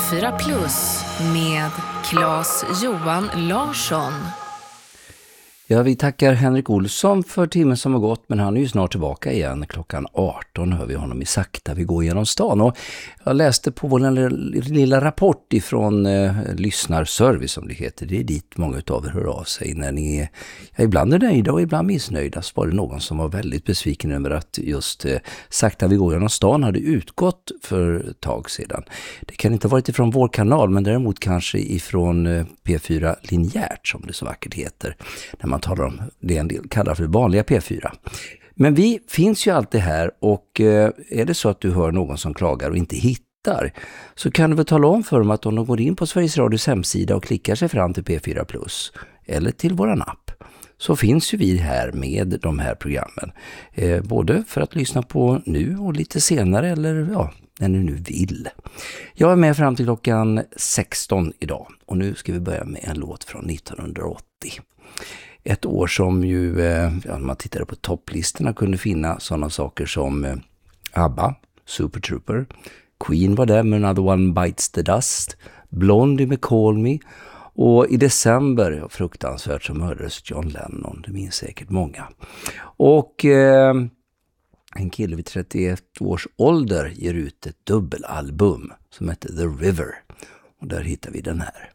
P4 Plus med Claes-Johan Larsson. Ja, vi tackar Henrik Olsson för timmen som har gått, men han är ju snart tillbaka igen. Klockan 18 hör vi honom i Sakta vi går genom stan. Och jag läste på vår lilla rapport ifrån lyssnarservice som det heter. Det är dit många av er hör av sig när ni är ibland är nöjda och ibland missnöjda. Så var det någon som var väldigt besviken över att just Sakta vi går genom stan hade utgått för ett tag sedan. Det kan inte ha varit ifrån vår kanal, men däremot kanske ifrån P4 linjärt som det så vackert heter. När man talar om det en del kallar för vanliga P4. Men vi finns ju alltid här, och är det så att du hör någon som klagar och inte hittar, så kan du väl tala om för dem att om de går in på Sveriges Radios hemsida och klickar sig fram till P4 Plus eller till våran app, så finns ju vi här med de här programmen. Både för att lyssna på nu och lite senare, eller ja, när du nu vill. Jag är med fram till klockan 16 idag, och nu ska vi börja med en låt från 1980. Ett år som ju, när man tittade på topplistorna, kunde finna sådana saker som ABBA, Super Trooper, Queen var där med Another One Bites the Dust, Blondie med Call Me, och i december, fruktansvärt, så mördades John Lennon, det minns säkert många. Och en kille vid 31 års ålder ger ut ett dubbelalbum som heter The River, och där hittar vi den här.